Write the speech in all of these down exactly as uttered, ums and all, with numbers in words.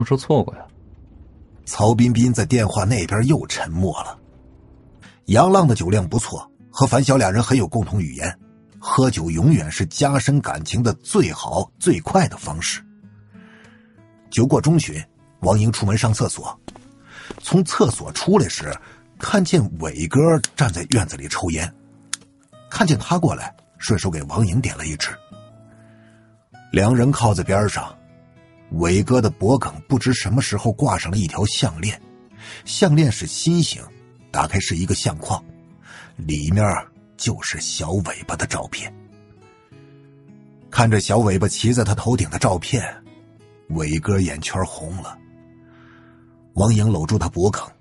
么说错过呀？ 曹彬彬在电话那边又沉默了。杨浪的酒量不错，和樊晓两人很有共同语言。喝酒永远是加深感情的最好最快的方式。酒过中旬，王莹出门上厕所，从厕所出来时，看见伟哥站在院子里抽烟，看见他过来，顺手给王莹点了一支。两人靠在边上，伟哥的脖梗不知什么时候挂上了一条项链，项链是心形，打开是一个相框，里面就是小尾巴的照片。看着小尾巴骑在他头顶的照片，伟哥眼圈红了。王莹搂住他脖梗。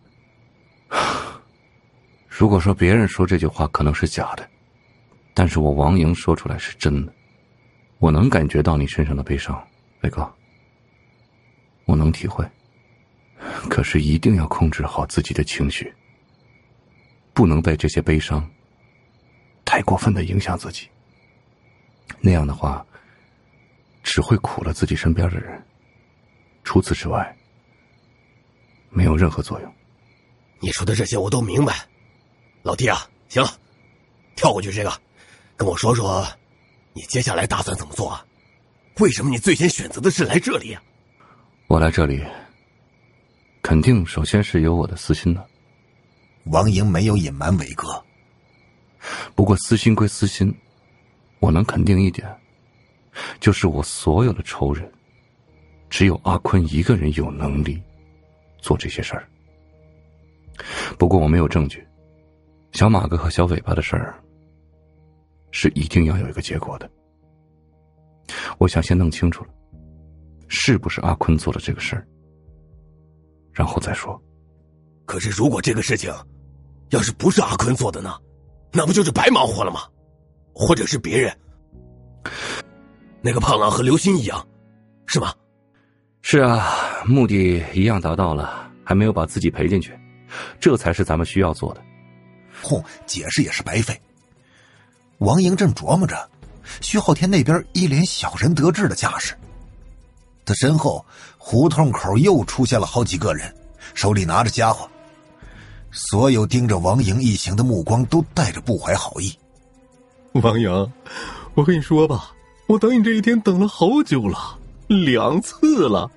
如果说别人说这句话可能是假的，但是我王莹说出来是真的。我能感觉到你身上的悲伤，伟哥，我能体会。可是一定要控制好自己的情绪，不能被这些悲伤太过分的影响自己，那样的话只会苦了自己身边的人，除此之外没有任何作用。 你说的这些我都明白，老弟啊，行了，跳过去这个，跟我说说你接下来打算怎么做啊？为什么你最先选择的是来这里啊？ 我来这里肯定首先是有我的私心的。 王莹没有隐瞒伟哥， 不过私心归私心，我能肯定一点，就是我所有的仇人只有阿坤一个人有能力做这些事儿。不过我没有证据，小马哥和小尾巴的事儿是一定要有一个结果的。我想先弄清楚了是不是阿坤做了这个事儿，然后再说。 可是如果这个事情要是不是阿坤做的呢，那不就是白忙活了吗？或者是别人，那个胖狼和刘鑫一样，是吗？ 是啊，目的一样达到了，还没有把自己赔进去，这才是咱们需要做的。 哼，解释也是白费。王莹正琢磨着，徐浩天那边一脸小人得志的架势。他身后胡同口又出现了好几个人，手里拿着家伙，所有盯着王莹一行的目光都带着不怀好意。 王莹，我跟你说吧，我等你这一天等了好久了，两次了。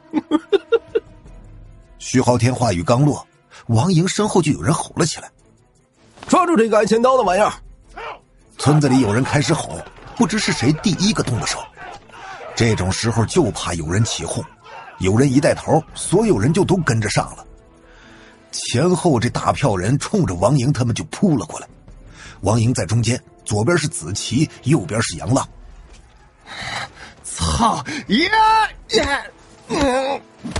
徐浩天话语刚落，王莹身后就有人吼了起来： 抓住这个挨千刀的玩意儿！ 村子里有人开始吼，不知是谁第一个动的手。这种时候就怕有人起哄，有人一带头，所有人就都跟着上了。前后这大票人冲着王莹他们就扑了过来。王莹在中间，左边是子琪，右边是杨浪。 操耶耶！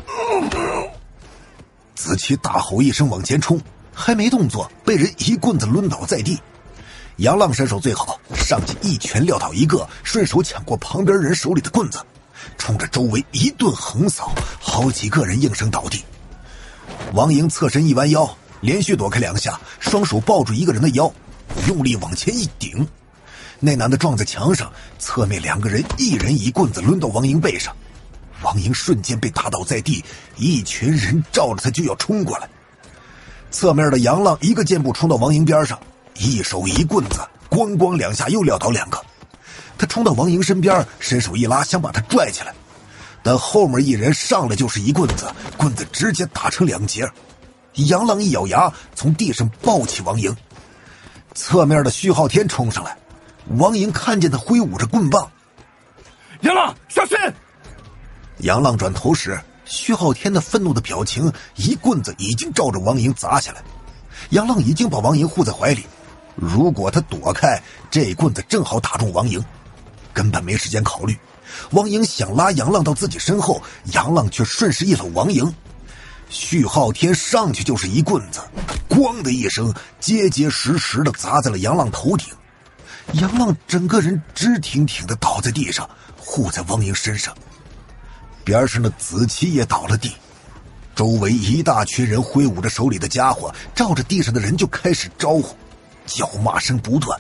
子琪大吼一声往前冲，还没动作，被人一棍子抡倒在地。杨浪身手最好，上去一拳撂倒一个，顺手抢过旁边人手里的棍子，冲着周围一顿横扫，好几个人应声倒地。王莹侧身一弯腰，连续躲开两下，双手抱住一个人的腰，用力往前一顶，那男的撞在墙上，侧面两个人一人一棍子抡到王莹背上，王莹瞬间被打倒在地，一群人照着他就要冲过来。侧面的杨浪一个箭步冲到王莹边上，一手一棍子，咣咣两下又撂倒两个。他冲到王莹身边，伸手一拉，想把他拽起来，但后面一人上来就是一棍子，棍子直接打成两截。杨浪一咬牙，从地上抱起王莹。侧面的徐浩天冲上来，王莹看见他挥舞着棍棒， 杨浪小心！ 杨浪转头时，徐浩天的愤怒的表情，一棍子已经照着王莹砸下来。杨浪已经把王莹护在怀里，如果他躲开，这棍子正好打中王莹，根本没时间考虑。王莹想拉杨浪到自己身后，杨浪却顺势一搂王莹。徐浩天上去就是一棍子，咣的一声，结结实实的砸在了杨浪头顶。杨浪整个人直挺挺的倒在地上，护在王莹身上。边上的子琪也倒了地，周围一大群人挥舞着手里的家伙，照着地上的人就开始招呼，叫骂声不断。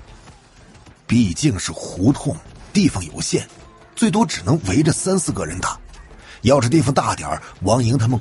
毕竟是胡同，地方有限，最多只能围着三四个人打。 要是地方大点儿，王莹他们